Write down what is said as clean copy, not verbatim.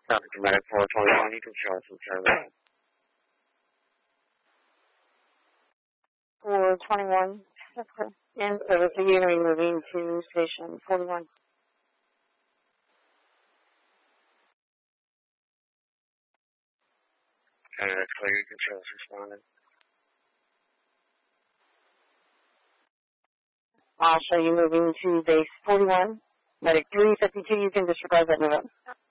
Traffic to Medic 421, you can show us some service. 421, in service, are you going to be moving to station 41? That's clear, you can show us responding. I'll show you moving to base 41. Medic 352, you can disregard that move.